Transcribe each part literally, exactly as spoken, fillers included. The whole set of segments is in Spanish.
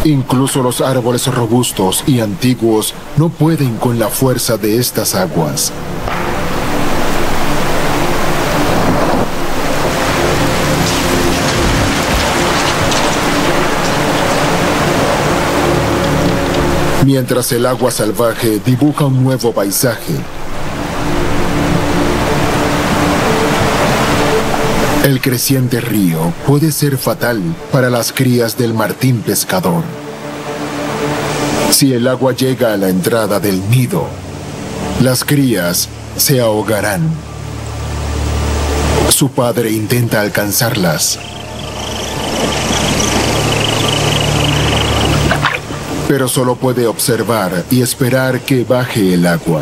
Incluso los árboles robustos y antiguos no pueden con la fuerza de estas aguas. Mientras el agua salvaje dibuja un nuevo paisaje, el creciente río puede ser fatal para las crías del martín pescador. Si el agua llega a la entrada del nido, las crías se ahogarán. Su padre intenta alcanzarlas, pero solo puede observar y esperar que baje el agua.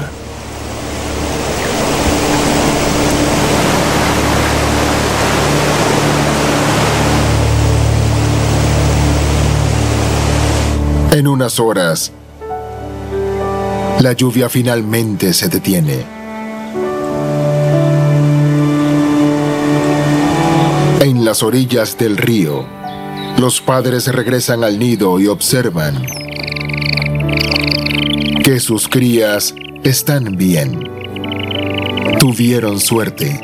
En unas horas, la lluvia finalmente se detiene. En las orillas del río, los padres regresan al nido y observan que sus crías están bien. Tuvieron suerte.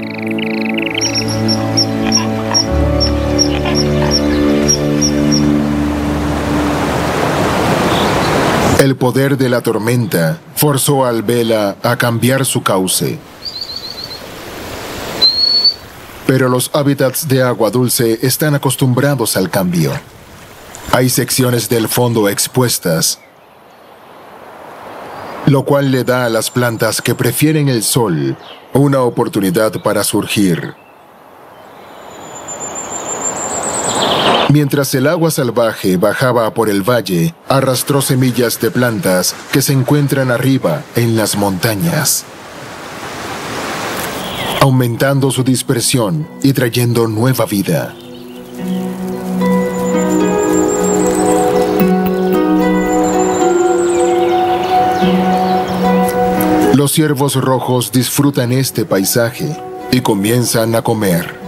El poder de la tormenta forzó al Vela a cambiar su cauce. Pero los hábitats de agua dulce están acostumbrados al cambio. Hay secciones del fondo expuestas, lo cual le da a las plantas que prefieren el sol una oportunidad para surgir. Mientras el agua salvaje bajaba por el valle, arrastró semillas de plantas que se encuentran arriba en las montañas, aumentando su dispersión y trayendo nueva vida. Los ciervos rojos disfrutan este paisaje y comienzan a comer.